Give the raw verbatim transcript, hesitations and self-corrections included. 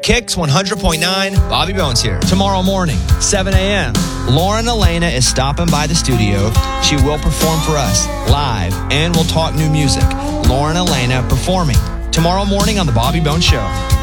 Kicks one hundred point nine, Bobby Bones here. Tomorrow morning, seven a.m., Lauren Elena is stopping by the studio. She will perform for us live, and we'll talk new music. Lauren Elena performing tomorrow morning on The Bobby Bones Show.